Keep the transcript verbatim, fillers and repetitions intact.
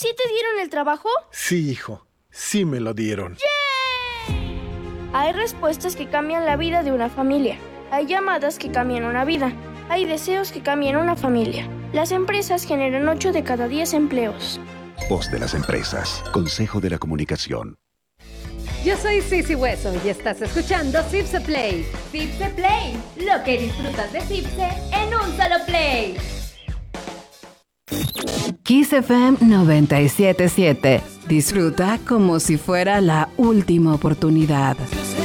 ¿Sí te dieron el trabajo? Sí, hijo. Sí me lo dieron. ¡Yay! Hay respuestas que cambian la vida de una familia. Hay llamadas que cambian una vida. Hay deseos que cambian una familia. Las empresas generan ocho de cada diez empleos. Voz de las empresas. Consejo de la Comunicación. Yo soy Sisi Hueso y estás escuchando Cipse Play. Cipse Play, lo que disfrutas de Cipse en un solo play. Kiss F M noventa y siete punto siete. Disfruta como si fuera la última oportunidad.